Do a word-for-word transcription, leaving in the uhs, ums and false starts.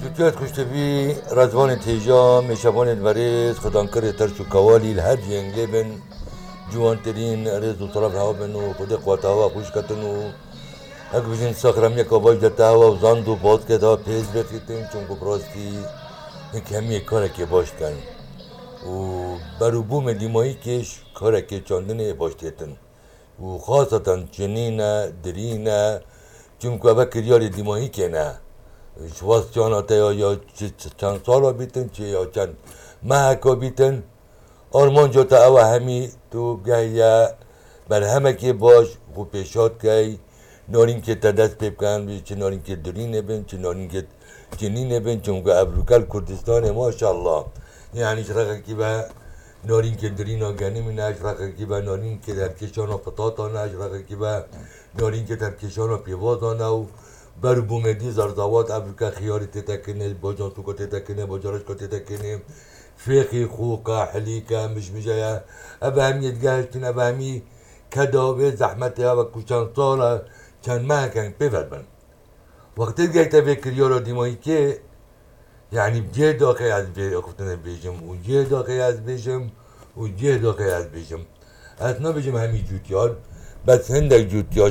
جوتیات خوشتبی رزوان تیجا میشوان الوریز خدانکر ترش و کوالی لهر جنگلی بن جوانترین رز و طرف هوا بن و خود قوات هوا خوش کتن و اگه بجین ساخرم یک آباش دتا هوا و زند و باز کت هوا پیز بخیتن چون که براستی این کمی کاره که باش کن و برو بوم دیمایی کش کاره که چاندن باش دیتن و خاصتا چنینه درینه چون که اوه کریال دیمایی که نه شواست چاناته یا یا چند سالا بیتن چه یا چند ماه بیتن آرمان جو تا اوه همی تو گهیه بر همه که باش خوب پیشات که نارین که تا دست پیب کن چه نارین که درینه بین چه نارین که چنینه بین چون که ابروکل کردستان ماشاءالله یعنی شرقه که به نارین که درین آگنی می نه شرقه که به نارین که در کشان و پتاتا نه شرقه که به نارین که در کشان و پیوازا نه و بر بومدی زرزوات ابروکا خیاری تتکنه باجان سوکا تتکنه باجارش که تتکنه فیقی خوکا حلیکا مش مجایا ابا همی ادگاهشتن ابا همی کداوه زحمته و کشان ساله چند ماه کن پیفت بن وقت ادگاهتا فکریارو دیمایی که یعنی بجه داخل از اختنه بیشم و جه داخل از بیشم و جه داخل از بیشم از نبیشم همی جوتیار بس هندک جوتیار